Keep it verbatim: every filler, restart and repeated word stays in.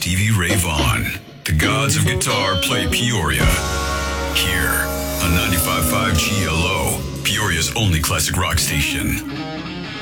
Stevie Ray Vaughan. The gods of guitar play Peoria. Here on ninety-five point five G L O, Peoria's only classic rock station.